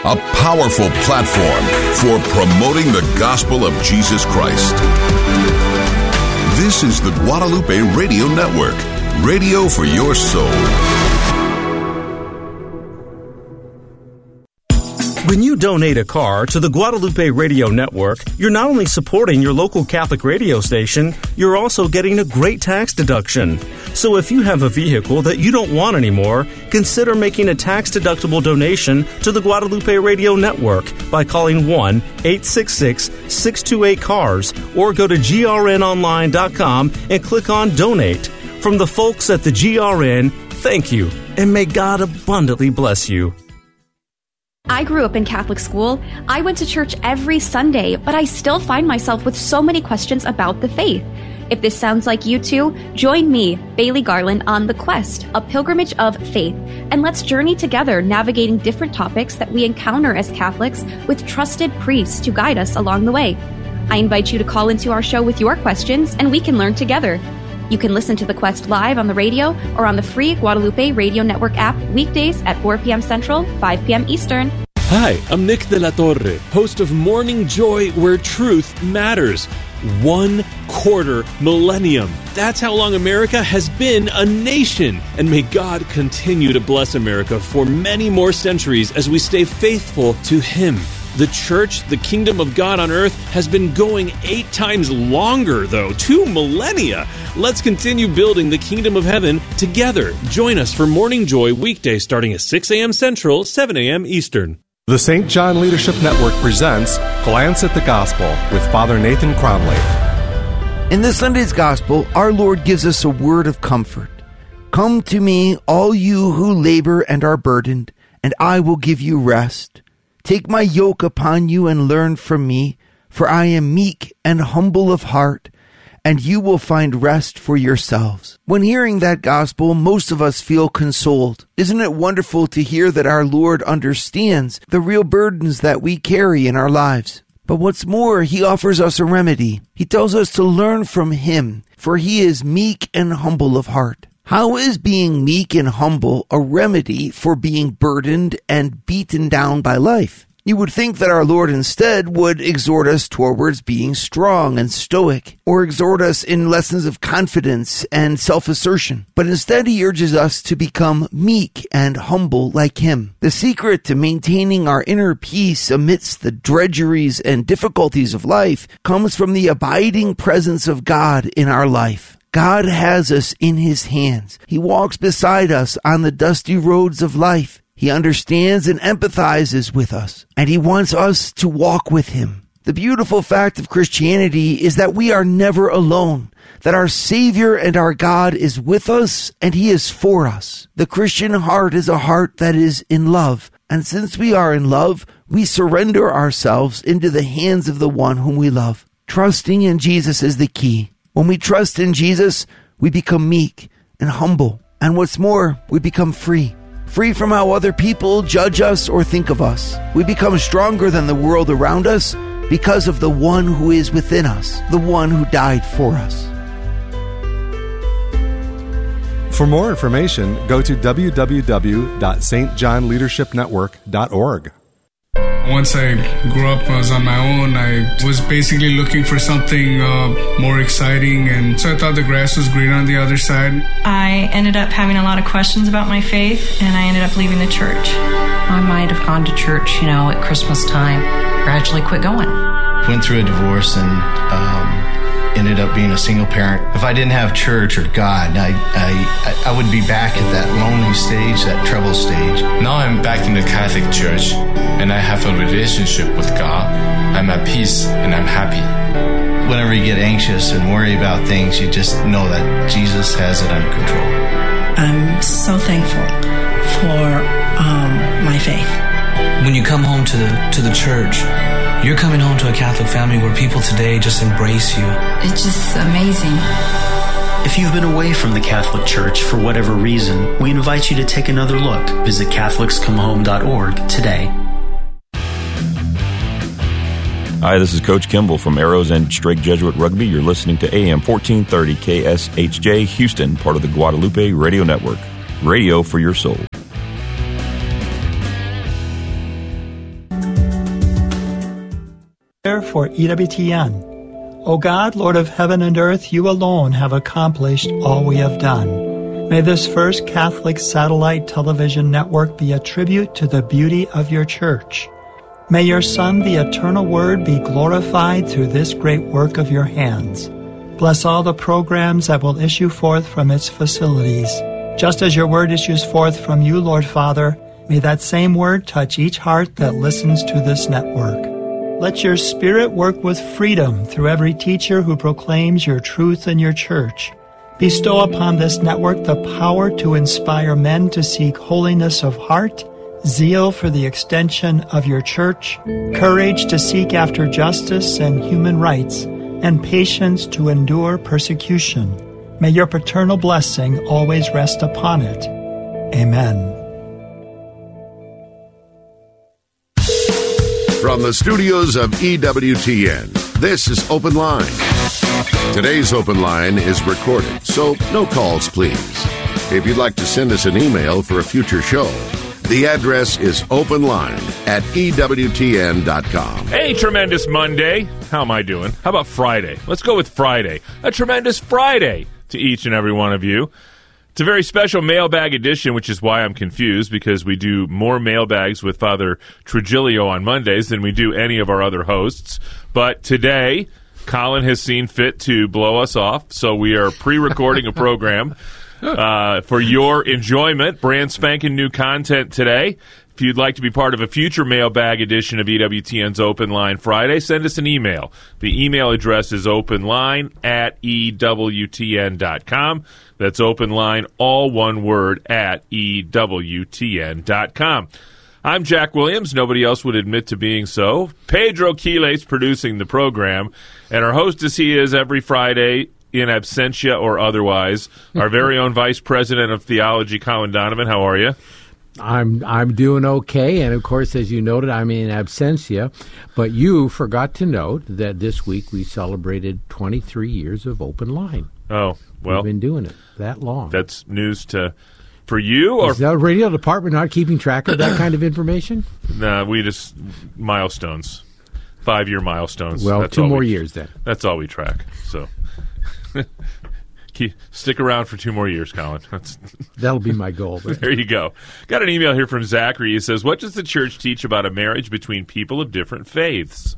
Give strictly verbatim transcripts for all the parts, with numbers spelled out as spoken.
a powerful platform for promoting the gospel of Jesus Christ. This is the Guadalupe Radio Network, radio for your soul. When you donate a car to the Guadalupe Radio Network, you're not only supporting your local Catholic radio station, you're also getting a great tax deduction. So if you have a vehicle that you don't want anymore, consider making a tax-deductible donation to the Guadalupe Radio Network by calling one eight six six, six two eight, C A R S or go to G R N online dot com and click on Donate. From the folks at the G R N, thank you, and may God abundantly bless you. I grew up in Catholic school. I went to church every Sunday, but I still find myself with so many questions about the faith. If this sounds like you too, join me, Bailey Garland, on The Quest, a pilgrimage of faith, and let's journey together navigating different topics that we encounter as Catholics with trusted priests to guide us along the way. I invite you to call into our show with your questions, and we can learn together. You can listen to The Quest live on the radio or on the free Guadalupe Radio Network app weekdays at four p.m. Central, five p.m. Eastern. Hi, I'm Nick de la Torre, host of Morning Joy, where truth matters. One quarter millennium. That's how long America has been a nation. And may God continue to bless America for many more centuries as we stay faithful to Him. The church, the kingdom of God on earth, has been going eight times longer, though. Two millennia. Let's continue building the kingdom of heaven together. Join us for Morning Joy weekdays starting at six a.m. Central, seven a.m. Eastern. The Saint John Leadership Network presents Glance at the Gospel with Father Nathan Cromley. In this Sunday's Gospel, our Lord gives us a word of comfort. Come to me, all you who labor and are burdened, and I will give you rest. Take my yoke upon you and learn from me, for I am meek and humble of heart, and you will find rest for yourselves. When hearing that gospel, most of us feel consoled. Isn't it wonderful to hear that our Lord understands the real burdens that we carry in our lives? But what's more, He offers us a remedy. He tells us to learn from Him, for He is meek and humble of heart. How is being meek and humble a remedy for being burdened and beaten down by life? You would think that our Lord instead would exhort us towards being strong and stoic, or exhort us in lessons of confidence and self-assertion. But instead He urges us to become meek and humble like Him. The secret to maintaining our inner peace amidst the drudgeries and difficulties of life comes from the abiding presence of God in our life. God has us in His hands. He walks beside us on the dusty roads of life. He understands and empathizes with us, and He wants us to walk with Him. The beautiful fact of Christianity is that we are never alone, that our Savior and our God is with us, and He is for us. The Christian heart is a heart that is in love, and since we are in love, we surrender ourselves into the hands of the one whom we love. Trusting in Jesus is the key. When we trust in Jesus, we become meek and humble, and what's more, we become free. Free from how other people judge us or think of us. We become stronger than the world around us because of the one who is within us, the one who died for us. For more information, go to w w w dot s t john leadership network dot org. Once I grew up, I was on my own. I was basically looking for something uh, more exciting, and so I thought the grass was greener on the other side. I ended up having a lot of questions about my faith, and I ended up leaving the church. I might have gone to church, you know, at Christmas time, gradually quit going. Went through a divorce and um, ended up being a single parent. If I didn't have church or God, I, I, I would be back at that lonely stage, that trouble stage. Now I'm back in the Catholic Church, and I have a relationship with God. I'm at peace, and I'm happy. Whenever you get anxious and worry about things, you just know that Jesus has it under control. I'm so thankful for um, my faith. When you come home to the, to the church, you're coming home to a Catholic family where people today just embrace you. It's just amazing. If you've been away from the Catholic Church for whatever reason, we invite you to take another look. Visit catholics come home dot org today. Hi, this is Coach Kimball from Arrows and Strake Jesuit Rugby. You're listening to A M fourteen thirty K S H J Houston, part of the Guadalupe Radio Network. Radio for your soul. For E W T N. O God, Lord of heaven and earth, you alone have accomplished all we have done. May this first Catholic satellite television network be a tribute to the beauty of your church. May your Son, the eternal Word, be glorified through this great work of your hands. Bless all the programs that will issue forth from its facilities. Just as your word issues forth from you, Lord Father, may that same word touch each heart that listens to this network. Let your Spirit work with freedom through every teacher who proclaims your truth in your church. Bestow upon this network the power to inspire men to seek holiness of heart, zeal for the extension of your church, courage to seek after justice and human rights, and patience to endure persecution. May your paternal blessing always rest upon it. Amen. From the studios of E W T N, this is Open Line. Today's Open Line is recorded, so no calls, please. If you'd like to send us an email for a future show, the address is openline at E W T N dot com. Hey, tremendous Monday. How am I doing? How about Friday? Let's go with Friday. A tremendous Friday to each and every one of you. It's a very special mailbag edition, which is why I'm confused, because we do more mailbags with Father Trujillo on Mondays than we do any of our other hosts. But today, Colin has seen fit to blow us off, so we are pre-recording a program uh, for your enjoyment. Brand spanking new content today. If you'd like to be part of a future mailbag edition of E W T N's Open Line Friday, send us an email. The email address is openline at E W T N dot com. That's openline, all one word, at E W T N dot com. I'm Jack Williams. Nobody else would admit to being so. Pedro Quiles producing the program. And our hostess he is every Friday, in absentia or otherwise, our very own Vice President of Theology, Colin Donovan. How are you? I'm I'm doing okay, and of course, as you noted, I'm in absentia. But you forgot to note that this week we celebrated twenty-three years of Open Line. Oh, well. We've been doing it that long. That's news to for you? Or is the radio department not keeping track of that kind of information? Nah, we just, milestones. Five-year milestones. Well, that's two more we, years then. That's all we track, so... Keep, stick around for two more years, Colin. That's, That'll be my goal. There you go. Got an email here from Zachary. He says, what does the church teach about a marriage between people of different faiths?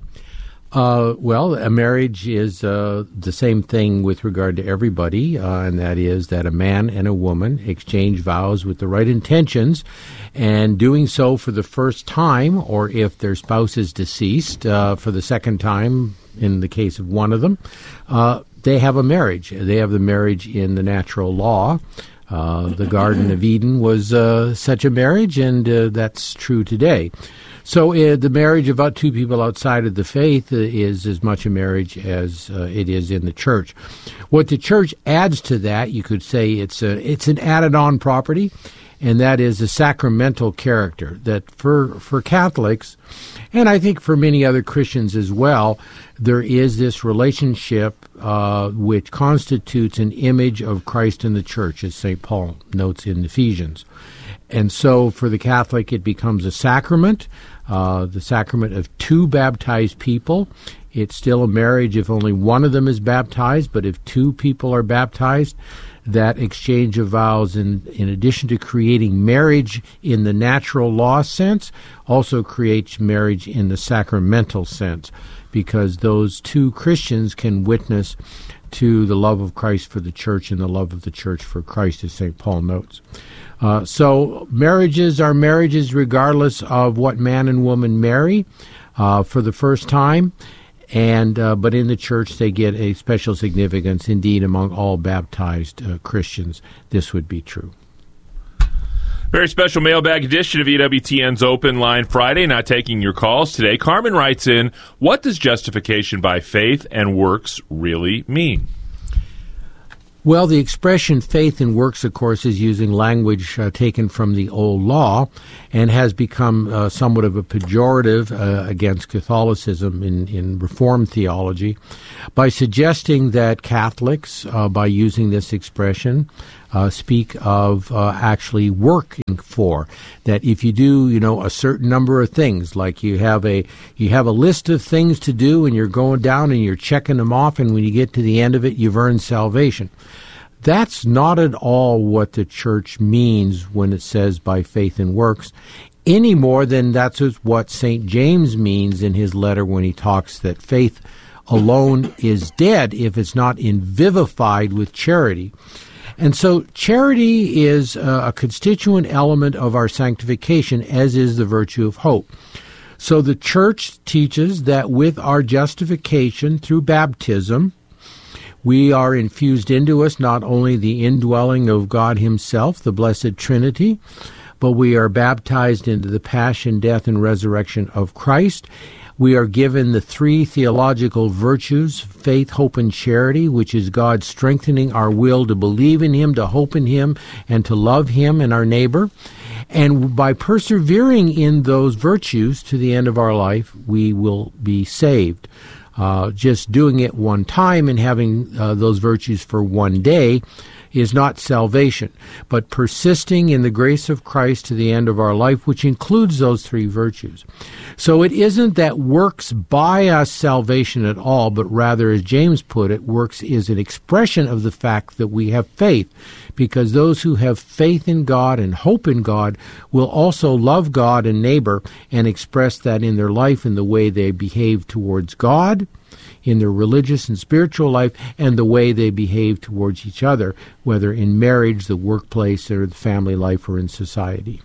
Uh, well, a marriage is uh, the same thing with regard to everybody, uh, and that is that a man and a woman exchange vows with the right intentions, and doing so for the first time, or if their spouse is deceased, uh, for the second time in the case of one of them, uh, they have a marriage. They have the marriage in the natural law. Uh, the Garden of Eden was uh, such a marriage, and uh, that's true today. So uh, the marriage of two people outside of the faith uh, is as much a marriage as uh, it is in the church. What the church adds to that, you could say it's a, it's an added-on property, and that is a sacramental character that for for Catholics, and I think for many other Christians as well, there is this relationship uh, which constitutes an image of Christ in the church, as Saint Paul notes in Ephesians. And so for the Catholic, it becomes a sacrament, uh, the sacrament of two baptized people. It's still a marriage if only one of them is baptized, but if two people are baptized, that exchange of vows, in, in addition to creating marriage in the natural law sense, also creates marriage in the sacramental sense, because those two Christians can witness to the love of Christ for the church and the love of the church for Christ, as Saint Paul notes. Uh, so marriages are marriages regardless of what man and woman marry uh, for the first time. And uh, but in the church, they get a special significance. Indeed, among all baptized uh, Christians, this would be true. Very special mailbag edition of E W T N's Open Line Friday. Not taking your calls today. Carmen writes in, what does justification by faith and works really mean? Well, the expression faith and works, of course, is using language uh, taken from the old law and has become uh, somewhat of a pejorative uh, against Catholicism in, in Reformed theology by suggesting that Catholics, uh, by using this expression, uh, speak of uh, actually working for. That if you do, you know, a certain number of things, like you have a you have a list of things to do, and you're going down and you're checking them off, and when you get to the end of it, you've earned salvation. That's not at all what the church means when it says by faith and works, any more than that's what Saint James means in his letter when he talks that faith alone is dead if it's not invivified with charity. And so charity is a constituent element of our sanctification, as is the virtue of hope. So the church teaches that with our justification through baptism, we are infused into us not only the indwelling of God himself, the Blessed Trinity, but we are baptized into the passion, death, and resurrection of Christ. We are given the three theological virtues, faith, hope, and charity, which is God strengthening our will to believe in him, to hope in him, and to love him and our neighbor. And by persevering in those virtues to the end of our life, we will be saved. Uh, just doing it one time and having uh, those virtues for one day is not salvation, but persisting in the grace of Christ to the end of our life, which includes those three virtues. So it isn't that works buy us salvation at all, but rather, as James put it, works is an expression of the fact that we have faith, because those who have faith in God and hope in God will also love God and neighbor and express that in their life in the way they behave towards God, in their religious and spiritual life, and the way they behave towards each other, whether in marriage, the workplace, or the family life, or in society.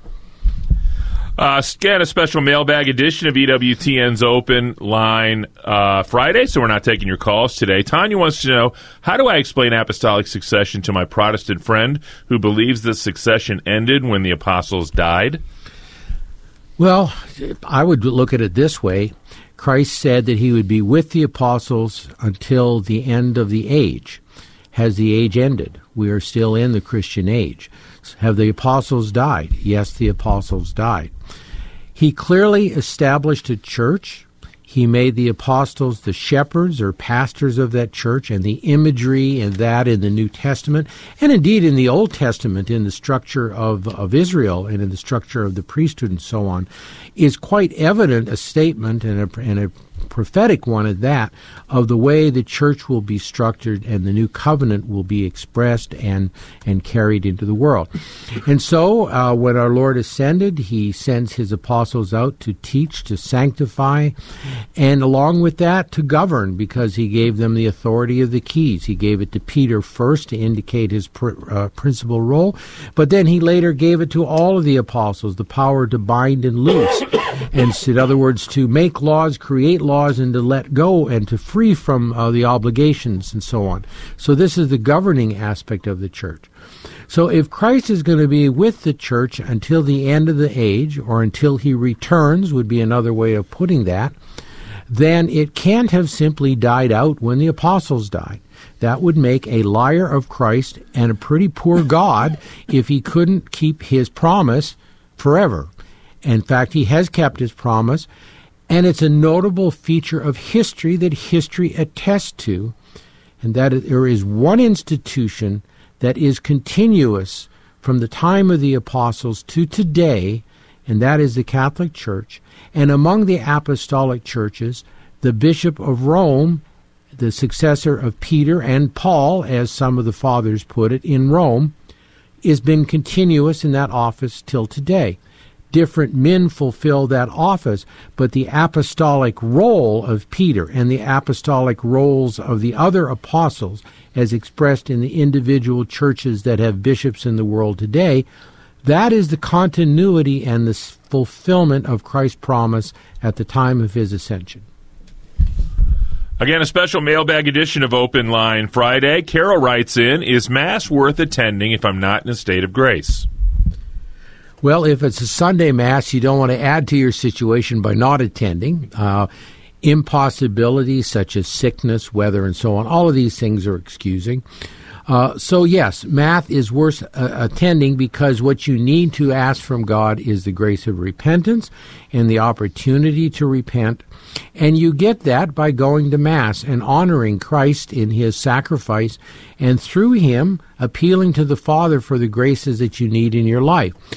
Uh, again, a special mailbag edition of E W T N's Open Line uh, Friday, so we're not taking your calls today. Tanya wants to know, how do I explain apostolic succession to my Protestant friend who believes the succession ended when the apostles died? Well, I would look at it this way. Christ said that he would be with the apostles until the end of the age. Has the age ended? We are still in the Christian age. Have the apostles died? Yes, the apostles died. He clearly established a church. He made the apostles the shepherds or pastors of that church, and the imagery in that in the New Testament, and indeed in the Old Testament, in the structure of, of Israel and in the structure of the priesthood and so on, is quite evident a statement and a, and a prophetic one at that, of the way the church will be structured and the new covenant will be expressed and, and carried into the world. And so uh, when our Lord ascended, he sends his apostles out to teach, to sanctify, and along with that, to govern, because he gave them the authority of the keys. He gave it to Peter first to indicate his pr- uh, principal role, but then he later gave it to all of the apostles, the power to bind and loose, and in other words, to make laws, create laws, and to let go and to free from uh, the obligations and so on. So this is the governing aspect of the church. So if Christ is going to be with the church until the end of the age, or until he returns, would be another way of putting that, then it can't have simply died out when the apostles died. That would make a liar of Christ and a pretty poor God if he couldn't keep his promise forever. In fact, he has kept his promise, and it's a notable feature of history that history attests to, and that there is one institution that is continuous from the time of the apostles to today, and that is the Catholic Church. And among the apostolic churches, the Bishop of Rome, the successor of Peter and Paul, as some of the fathers put it, in Rome, has been continuous in that office till today. Different men fulfill that office, but the apostolic role of Peter and the apostolic roles of the other apostles, as expressed in the individual churches that have bishops in the world today, that is the continuity and the fulfillment of Christ's promise at the time of his ascension. Again, a special mailbag edition of Open Line Friday. Carol writes in, is Mass worth attending if I'm not in a state of grace? Well, if it's a Sunday Mass, you don't want to add to your situation by not attending. Uh, impossibilities such as sickness, weather, and so on, all of these things are excusing. Uh, so, yes, math is worth uh, attending because what you need to ask from God is the grace of repentance and the opportunity to repent. And you get that by going to Mass and honoring Christ in his sacrifice, and through him appealing to the Father for the graces that you need in your life.